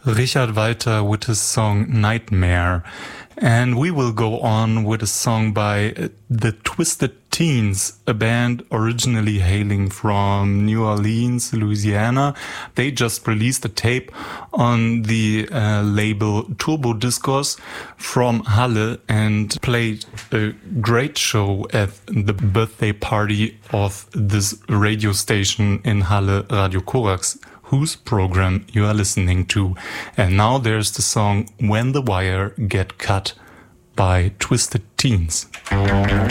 Richard Walter with his song Nightmare. And we will go on with a song by the Twisted Teens, a band originally hailing from New Orleans, Louisiana. They just released a tape on the label Turbo Discos from Halle and played a great show at the birthday party of this radio station in Halle, Radio Korax, whose program you are listening to. And now there's the song When the Wire Get Cut by Twisted Teens.